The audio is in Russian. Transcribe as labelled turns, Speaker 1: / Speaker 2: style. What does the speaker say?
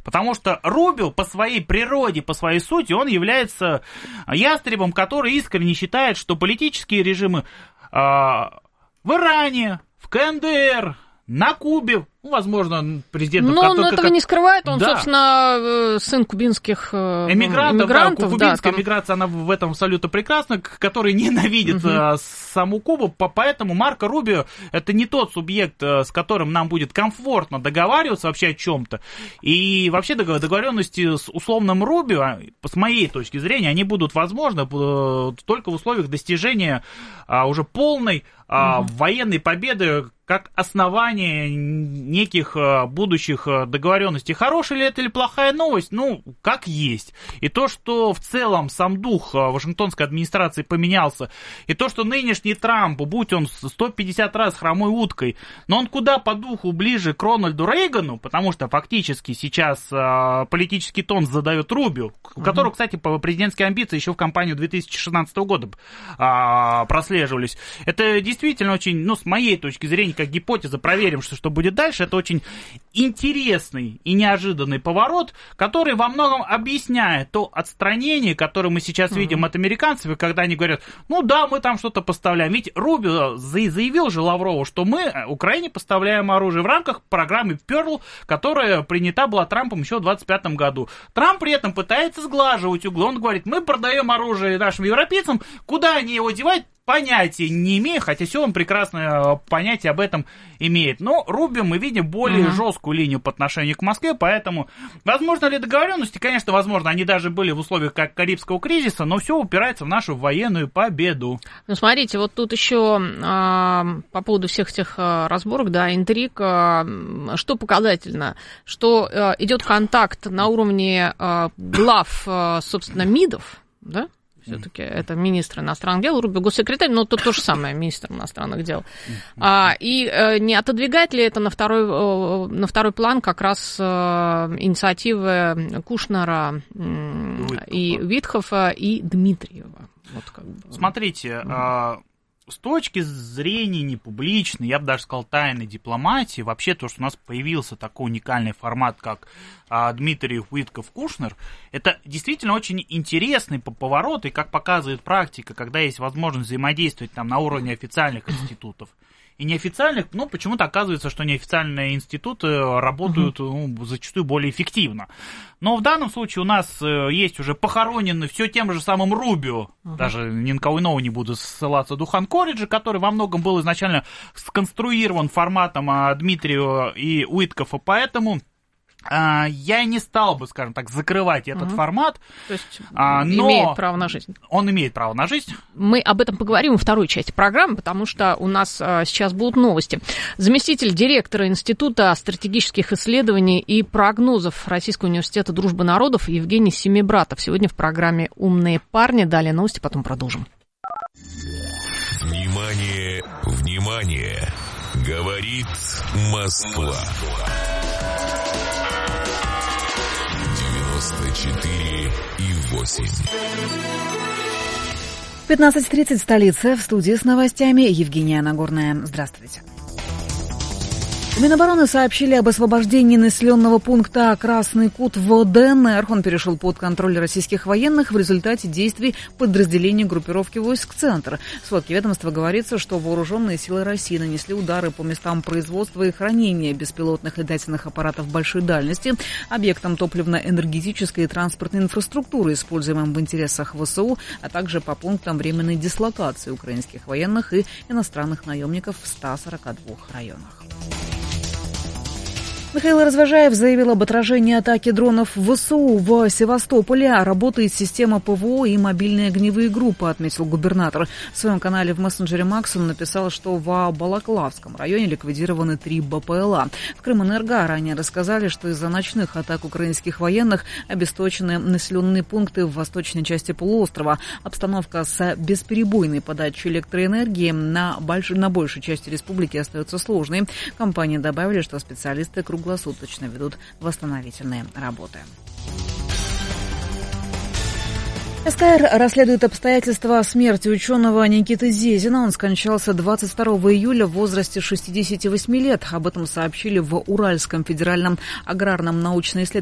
Speaker 1: Потому что рубио по своей природе, по своей сути, он является ястребом, который искренне считает, что политические режимы в Иране, в КНДР, на Кубе, возможно, президентов...
Speaker 2: Но он этого не скрывает, он,
Speaker 1: да,
Speaker 2: собственно, сын кубинских
Speaker 1: эмигрантов. Да, кубинская эмиграция, она в этом абсолютно прекрасна, которые ненавидят саму Кубу, поэтому Марко Рубио это не тот субъект, с которым нам будет комфортно договариваться вообще о чем-то. И вообще договоренности с условным Рубио, с моей точки зрения, они будут возможны только в условиях достижения уже полной военной победы как основание неких будущих договоренностей. Хорошая ли это или плохая новость? Ну, как есть. И то, что в целом сам дух Вашингтонской администрации поменялся, и то, что нынешний Трамп, будь он 150 раз хромой уткой, но он куда по духу ближе к Рональду Рейгану, потому что фактически сейчас политический тон задает Рубио, у которого, кстати, президентские амбиции еще в кампанию 2016 года прослеживались. Это действительно очень, с моей точки зрения, как гипотеза, проверим, что будет дальше, это очень интересный и неожиданный поворот, который во многом объясняет то отстранение, которое мы сейчас видим от американцев, когда они говорят, да, мы там что-то поставляем. Ведь Рубио заявил же Лаврову, что мы Украине поставляем оружие в рамках программы Pearl, которая принята была Трампом еще в 2025 году. Трамп при этом пытается сглаживать углы. Он говорит, мы продаем оружие нашим европейцам, куда они его девать, понятия не имею, хотя все он прекрасное понятие об этом имеет. Но Рубио мы видим более жесткую линию по отношению к Москве, поэтому возможно ли договоренности? Конечно, возможно, они даже были в условиях как Карибского кризиса, но все упирается в нашу военную победу.
Speaker 2: Смотрите, вот тут еще по поводу всех этих разборок, интриг, что показательно, что идет контакт на уровне глав, собственно, МИДов, да? Все-таки это министр иностранных дел, Рубио госсекретарь, но тут то же самое, министр иностранных дел. И не отодвигает ли это на второй план как раз инициативы Кушнера и Витхофа и Дмитриева? Вот как бы.
Speaker 1: Смотрите, с точки зрения непубличной, я бы даже сказал, тайной дипломатии, вообще то, что у нас появился такой уникальный формат, как Дмитриев, Уитков, Кушнер, это действительно очень интересный поворот, и как показывает практика, когда есть возможность взаимодействовать там на уровне официальных институтов и неофициальных, почему-то оказывается, что неофициальные институты работают зачастую более эффективно. Но в данном случае у нас есть уже похороненный все тем же самым Рубио, даже ни на кого иного не буду ссылаться, Духан Корриджи, который во многом был изначально сконструирован форматом Дмитриева и Уиткофа, поэтому я не стал бы, скажем так, закрывать этот формат.
Speaker 2: То есть но имеет право на жизнь.
Speaker 1: Он имеет право на жизнь.
Speaker 2: Мы об этом поговорим во второй части программы, потому что у нас сейчас будут новости. Заместитель директора Института стратегических исследований и прогнозов Российского университета дружбы народов Евгений Семибратов сегодня в программе «Умные парни». Далее новости, потом продолжим.
Speaker 3: Внимание, внимание! Говорит Москва. 94,8.
Speaker 4: 15:30 в столице. В студии с новостями Евгения Нагорная. Здравствуйте. В Минобороны сообщили об освобождении населенного пункта Красный Кут в ДНР. Он перешел под контроль российских военных в результате действий подразделений группировки войск «Центр». В сводке ведомства говорится, что вооруженные силы России нанесли удары по местам производства и хранения беспилотных летательных аппаратов большой дальности, объектам топливно-энергетической и транспортной инфраструктуры, используемым в интересах ВСУ, а также по пунктам временной дислокации украинских военных и иностранных наемников в 142 районах. Михаил Развожаев заявил об отражении атаки дронов ВСУ в Севастополе. Работает система ПВО и мобильные огневые группы, отметил губернатор. В своем канале в мессенджере Макс он написал, что в Балаклавском районе ликвидированы 3 БПЛА. В Крымэнерго ранее рассказали, что из-за ночных атак украинских военных обесточены населенные пункты в восточной части полуострова. Обстановка с бесперебойной подачей электроэнергии на большей части республики остается сложной. Компании добавили, что специалисты круглосуточно ведут восстановительные работы. СКР расследует обстоятельства смерти ученого Никиты Зезина. Он скончался 22 июля в возрасте 68 лет. Об этом сообщили в Уральском федеральном аграрном научно-исследовательском